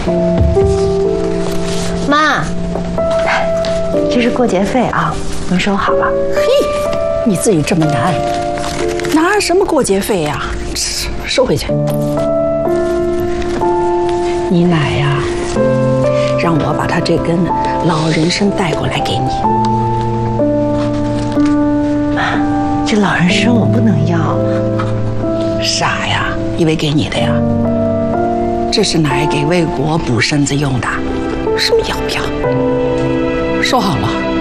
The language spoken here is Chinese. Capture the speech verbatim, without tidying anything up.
妈，这是过节费啊，您收好了。 嘿，你自己这么难，拿什么过节费呀？收回去。你奶呀，让我把他这根老人参带过来给你。 妈，这老人参我不能要。 傻呀，以为给你的呀？这是奶给魏国补身子用的，什么要不要？收好了。